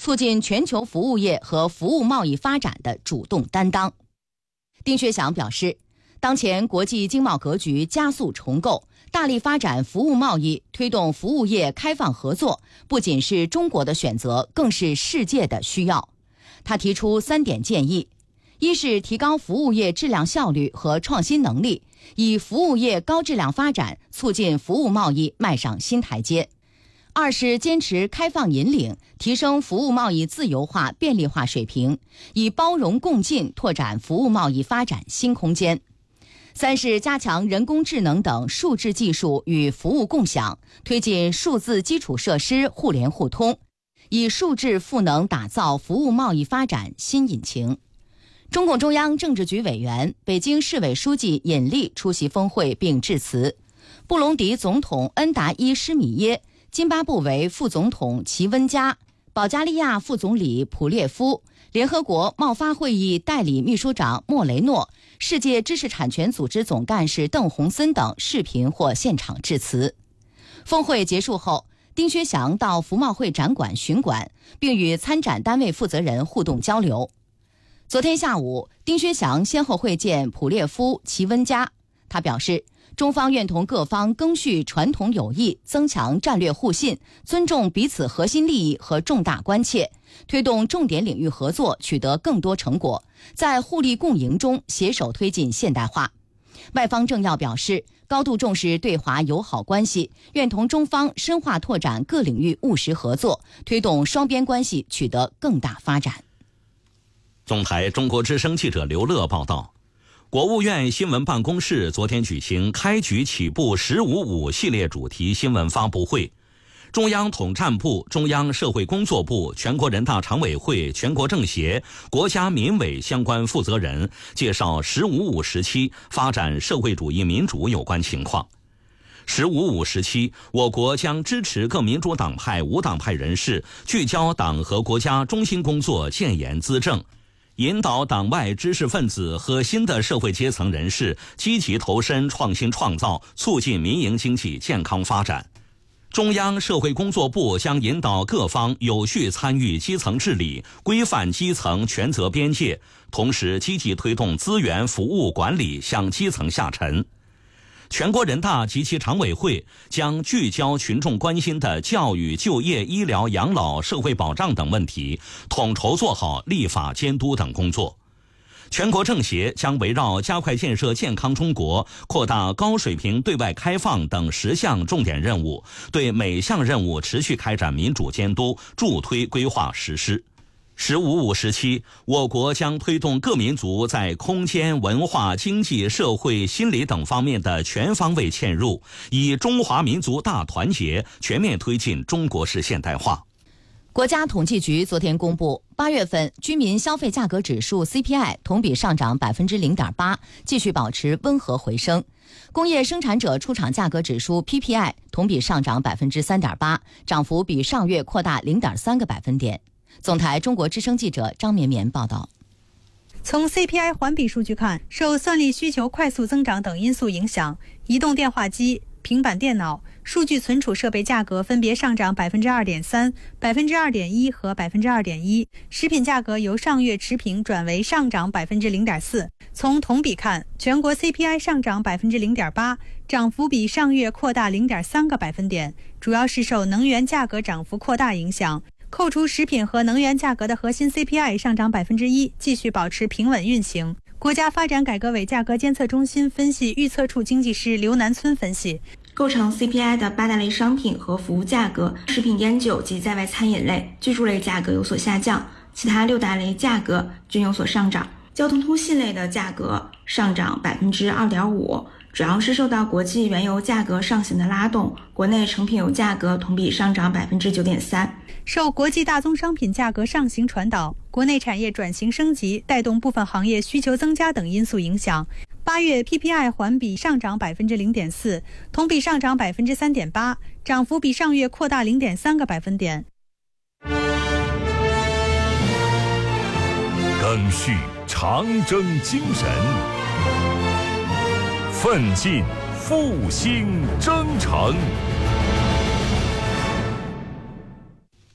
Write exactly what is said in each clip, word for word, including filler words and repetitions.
促进全球服务业和服务贸易发展的主动担当。丁薛祥表示，当前国际经贸格局加速重构，大力发展服务贸易，推动服务业开放合作，不仅是中国的选择，更是世界的需要。他提出三点建议：一是提高服务业质量效率和创新能力，以服务业高质量发展促进服务贸易迈上新台阶；二是坚持开放引领，提升服务贸易自由化便利化水平，以包容共进拓展服务贸易发展新空间；三是加强人工智能等数字技术与服务共享，推进数字基础设施互联互通，以数字赋能打造服务贸易发展新引擎。中共中央政治局委员、北京市委书记尹力出席峰会并致辞。布隆迪总统恩达伊施米耶、津巴布韦副总统齐温加、保加利亚副总理普列夫、联合国贸发会议代理秘书长莫雷诺、世界知识产权组织总干事邓洪森等视频或现场致辞。峰会结束后，丁薛祥到服贸会展馆巡馆，并与参展单位负责人互动交流。昨天下午，丁薛祥先后会见普列夫、齐温加。他表示，中方愿同各方赓续传统友谊，增强战略互信，尊重彼此核心利益和重大关切，推动重点领域合作取得更多成果，在互利共赢中携手推进现代化。外方政要表示，高度重视对华友好关系，愿同中方深化拓展各领域务实合作，推动双边关系取得更大发展。 总台中国之声记者刘乐报道，国务院新闻办公室昨天举行开局起步十五五系列主题新闻发布会，中央统战部、中央社会工作部、全国人大常委会、全国政协、国家民委相关负责人介绍十五五时期发展社会主义民主有关情况。十五五时期，我国将支持各民主党派、无党派人士聚焦党和国家中心工作，建言资政，引导党外知识分子和新的社会阶层人士积极投身创新创造，促进民营经济健康发展。中央社会工作部将引导各方有序参与基层治理，规范基层权责边界，同时积极推动资源服务管理向基层下沉。全国人大及其常委会将聚焦群众关心的教育、就业、医疗、养老、社会保障等问题，统筹做好立法监督等工作。全国政协将围绕加快建设健康中国、扩大高水平对外开放等十项重点任务，对每项任务持续开展民主监督，助推规划实施。十五五时期，我国将推动各民族在空间、文化、经济、社会、心理等方面的全方位嵌入，以中华民族大团结全面推进中国式现代化。 国家统计局昨天公布，八月份居民消费价格指数 C P I 同比上涨 百分之零点八， 继续保持温和回升。工业生产者出厂价格指数 P P I 同比上涨 百分之三点八， 涨幅比上月扩大 零点三个百分点。总台中国之声记者张绵绵报道。 从 C P I 环比数据看，受算力需求快速增长等因素影响，移动电话机、平板电脑、数据存储设备价格分别上涨 百分之二点三、百分之二点一 和 百分之二点一， 食品价格由上月持平转为上涨 百分之零点四。 从同比看，全国 C P I 上涨 百分之零点八， 涨幅比上月扩大 零点三个百分点，主要是受能源价格涨幅扩大影响。扣除食品和能源价格的核心 C P I 上涨 百分之一， 继续保持平稳运行。国家发展改革委价格监测中心分析预测处经济师刘南村分析， 构成 C P I 的八大类商品和服务价格，食品烟酒及在外餐饮类、居住类价格有所下降，其他六大类价格均有所上涨。交通通信类的价格上涨 百分之二点五， 主要是受到国际原油价格上行的拉动，国内成品油价格同比上涨 百分之九点三。 受国际大宗商品价格上行传导，国内产业转型升级，带动部分行业需求增加等因素影响，八月 P P I 环比上涨 百分之零点四， 同比上涨 百分之三点八， 涨幅比上月扩大 零点三个百分点。 赓续长征精神，奋进复兴征程。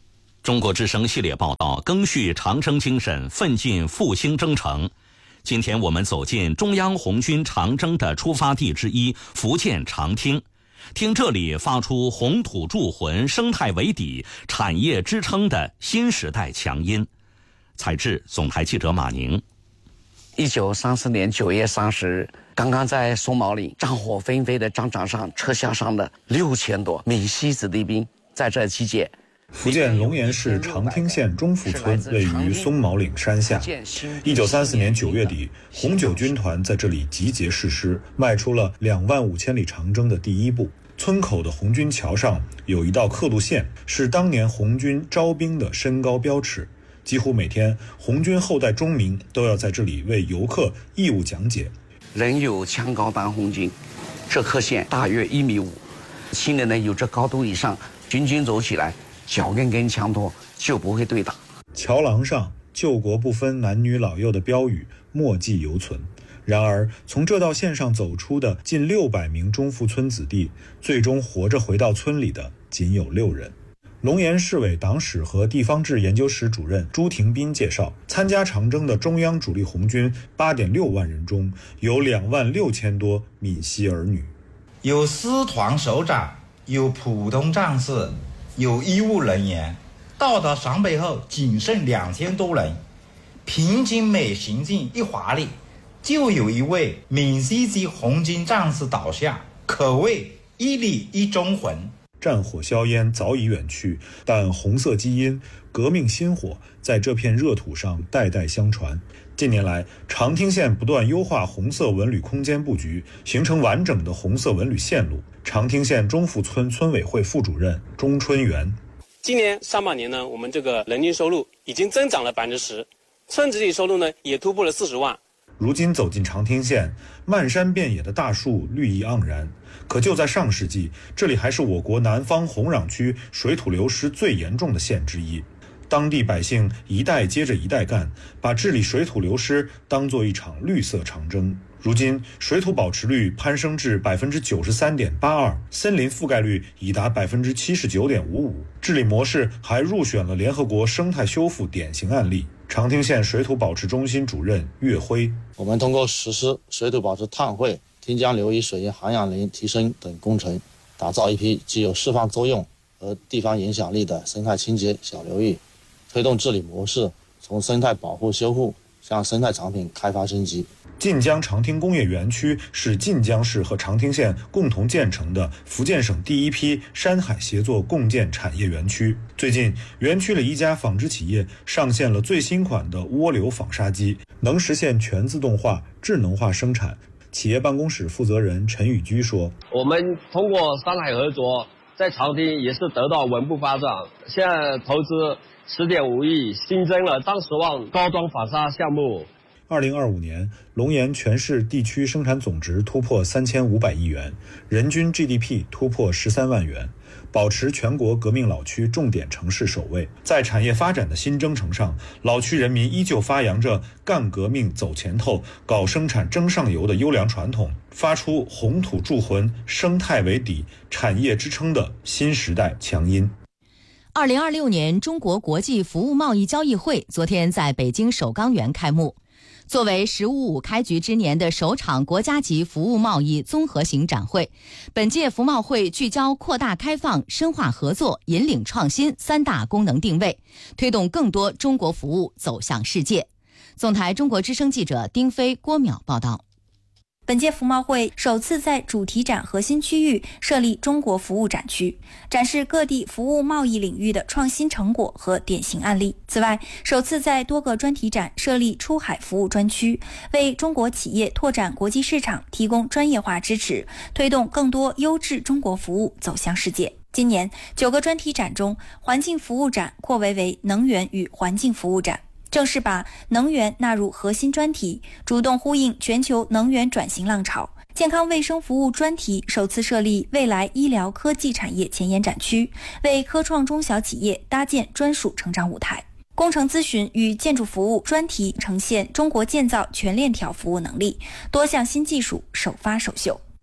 中国之声系列报道，赓续长征精神，奋进复兴征程。今天我们走进中央红军长征的出发地之一福建长汀，听这里发出红土铸魂、生态为底、产业支撑的新时代强音。采制总台记者马宁。 一九三四年九月三十日，刚刚在松毛岭战火纷飞的战场上撤下山的六千多闽西子弟兵在这集结。 福建龙岩市长汀县中富村位于松毛岭山下。一九三四年九月底，红九军团在这里集结誓师，迈出了两万五千里长征的第一步。村口的红军桥上有一道刻度线，是当年红军招兵的身高标尺。几乎每天，红军后代中民都要在这里为游客义务讲解。 人有枪高当红军，这刻线大约一米五，新人呢有这高度以上，军军走起来脚跟跟枪托就不会对打。 桥廊上救国不分男女老幼的标语墨迹犹存。然而，从这道线上走出的近六百名中富村子弟，最终活着回到村里的仅有六人。龙岩市委党史和地方志研究室主任朱廷斌介绍，参加长征的中央主力红军 八点六万人中，有两万六千多闽西儿女， 有师团首长，有普通战士，有医务人员。到达陕北后，仅剩两千多人。平均每行进一华里，就有一位闽西籍红军战士倒下，可谓一里一忠魂。 战火硝烟早已远去，但红色基因、革命薪火在这片热土上代代相传。近年来，长汀县不断优化红色文旅空间布局，形成完整的红色文旅线路。长汀县中富村村委会副主任钟春元： 今年上半年呢，我们这个人均收入已经增长了百分之十，村子里收入呢也突破了四十万。 如今走进长汀县，漫山遍野的大树绿意盎然。可就在上世纪，这里还是我国南方洪壤区水土流失最严重的县之一。当地百姓一代接着一代干，把治理水土流失当作一场绿色长征。如今，水土保持率攀升至百分之九十三点八二，森林覆盖率已达百分之七十九点五五，治理模式还入选了联合国生态修复典型案例。长汀县水土保持中心主任岳辉： 我们通过实施水土保持碳汇、汀江流域水源涵养林提升等工程，打造一批具有示范作用和地方影响力的生态清洁小流域，推动治理模式从生态保护修复向生态产品开发升级。 晋江长汀工业园区是晋江市和长汀县共同建成的福建省第一批山海协作共建产业园区。最近，园区里一家纺织企业上线了最新款的涡流纺纱机，能实现全自动化、智能化生产。企业办公室负责人陈宇居说： 我们通过山海合作，在长汀也是得到稳步发展，现在投资十点五亿，新增了三十万高端纺纱项目。 二零二五年，龙岩全市地区生产总值突破三千五百亿元，人均 G D P 突破十三万元，保持全国革命老区重点城市首位。在产业发展的新征程上，老区人民依旧发扬着干革命走前头、搞生产争上游的优良传统，发出红土铸魂、生态为底、产业支撑的新时代强音。 二零二六年中国国际服务贸易交易会昨天在北京首钢园开幕。作为“十五五”开局之年的首场国家级服务贸易综合型展会，本届服贸会聚焦扩大开放、深化合作、引领创新三大功能定位，推动更多中国服务走向世界。总台中国之声记者丁飞、郭淼报道。 本届服贸会首次在主题展核心区域设立中国服务展区，展示各地服务贸易领域的创新成果和典型案例。此外，首次在多个专题展设立出海服务专区，为中国企业拓展国际市场提供专业化支持，推动更多优质中国服务走向世界。今年九个专题展中，环境服务展扩围为能源与环境服务展，正式把能源纳入核心专题，主动呼应全球能源转型浪潮。健康卫生服务专题首次设立未来医疗科技产业前沿展区，为科创中小企业搭建专属成长舞台。工程咨询与建筑服务专题呈现中国建造全链条服务能力，多项新技术首发首秀。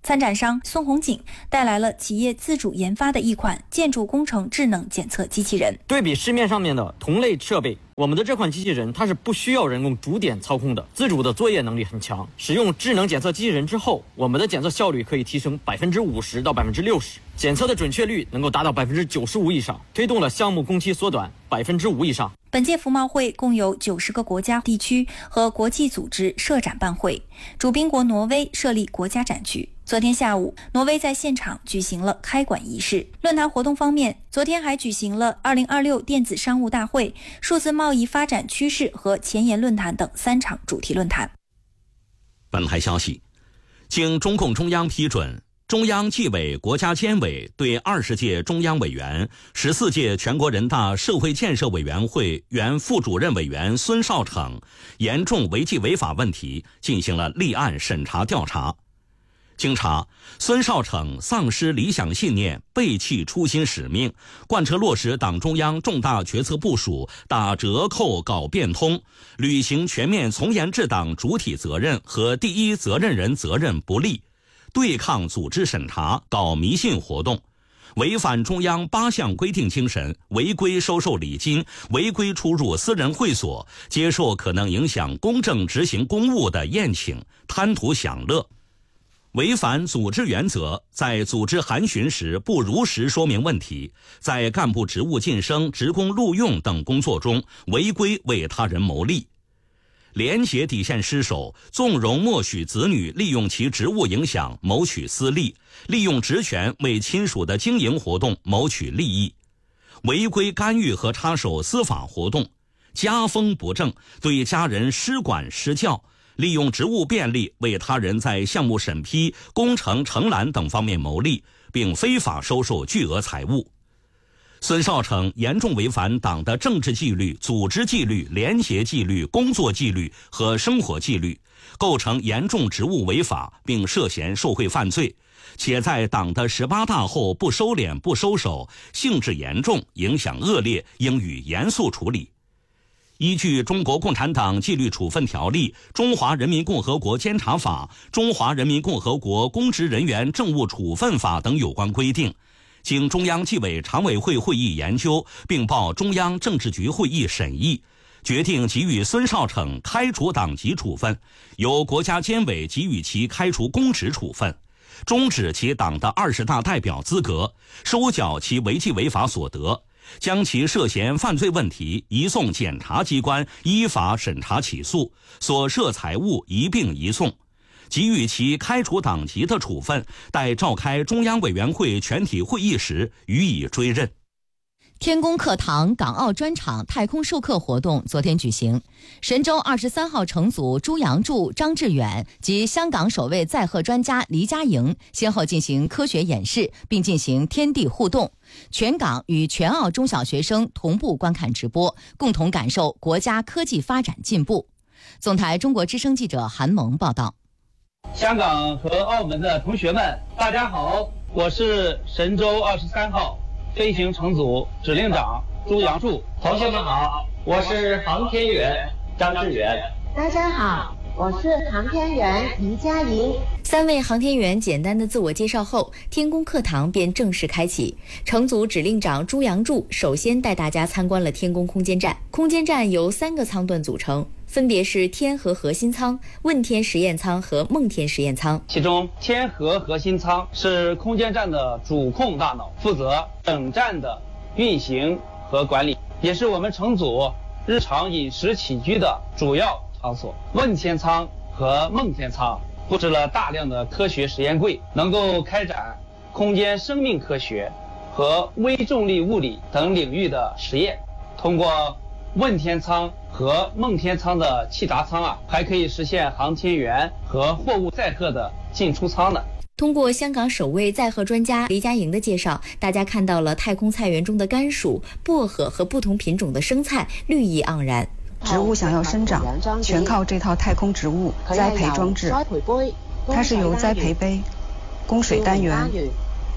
参展商孙红景带来了企业自主研发的一款建筑工程智能检测机器人。 对比市面上面的同类设备，我们的这款机器人它是不需要人工主点操控的，自主的作业能力很强。使用智能检测机器人之后，我们的检测效率可以提升百分之五十到百分之六十，检测的准确率能够达到百分之九十五以上，推动了项目工期缩短百分之五以上。 本届服贸会共有九十个国家、地区和国际组织设展办会，主宾国挪威设立国家展区。昨天下午，挪威在现场举行了开馆仪式。论坛活动方面，昨天还举行了二零二六电子商务大会、数字贸易发展趋势和前沿论坛等三场主题论坛。 本台消息，经中共中央批准，中央纪委国家监委对二十届中央委员、十四届全国人大社会建设委员会原副主任委员孙少成严重违纪违法问题进行了立案审查调查。经查，孙少成丧失理想信念，背弃初心使命，贯彻落实党中央重大决策部署，打折扣搞变通，履行全面从严治党主体责任和第一责任人责任不力，对抗组织审查，搞迷信活动，违反中央八项规定精神，违规收受礼金，违规出入私人会所，接受可能影响公正执行公务的宴请，贪图享乐，违反组织原则，在组织函询时不如实说明问题，在干部职务晋升、职工录用等工作中违规为他人谋利，廉洁底线失守，纵容默许子女利用其职务影响谋取私利，利用职权为亲属的经营活动谋取利益，违规干预和插手司法活动，家风不正，对家人施管施教，利用职务便利为他人在项目审批、工程承揽等方面谋利，并非法收受巨额财物。孙少成严重违反党的政治纪律、组织纪律、廉洁纪律、工作纪律和生活纪律，构成严重职务违法，并涉嫌受贿犯罪，且在党的十八大后不收敛、不收手，性质严重，影响恶劣，应予严肃处理。依据《中国共产党纪律处分条例》、《中华人民共和国监察法》、《中华人民共和国公职人员政务处分法》等有关规定，经中央纪委常委会会议研究，并报中央政治局会议审议，决定给予孙少成开除党籍处分，由国家监委给予其开除公职处分，终止其党的二十大代表资格，收缴其违纪违法所得，将其涉嫌犯罪问题移送检察机关依法审查起诉，所涉财物一并移送，给予其开除党籍的处分，待召开中央委员会全体会议时予以追认。 天宫课堂港澳专场太空授课活动昨天举行，神舟二十三号乘组朱杨柱、张志远及香港首位载荷专家黎佳莹先后进行科学演示，并进行天地互动，全港与全澳中小学生同步观看直播，共同感受国家科技发展进步。总台中国之声记者韩萌报道。 香港和澳门的同学们，大家好，我是神舟二十三号飞行乘组指令长朱杨柱。同学们好，我是航天员张志远。 大家好，我是航天员黎佳莹。 三位航天员简单的自我介绍后，天宫课堂便正式开启。乘组指令长朱杨柱首先带大家参观了天宫空间站。空间站由三个舱段组成，分别是天河核心舱、问天实验舱和梦天实验舱。 其中天河核心舱是空间站的主控大脑，负责整站的运行和管理，也是我们乘组日常饮食起居的主要场所。问天舱和梦天舱布置了大量的科学实验柜，能够开展空间生命科学和微重力物理等领域的实验。通过问天舱和梦天舱的气闸舱啊，还可以实现航天员和货物载荷的进出舱的。 通过香港首位载荷专家黎佳莹的介绍，大家看到了太空菜园中的甘薯、薄荷和不同品种的生菜，绿意盎然。 植物想要生长，全靠这套太空植物栽培装置。它是由栽培杯、供水单元、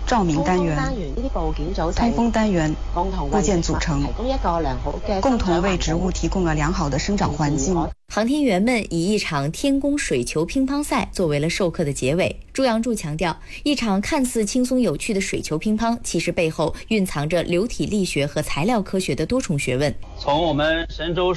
照明单元、通风单元部件组成，共同为植物提供了良好的生长环境。 航天员们以一场天宫水球乒乓赛作为了授课的结尾。朱杨柱强调，一场看似轻松有趣的水球乒乓，其实背后蕴藏着流体力学和材料科学的多重学问。 从我们神舟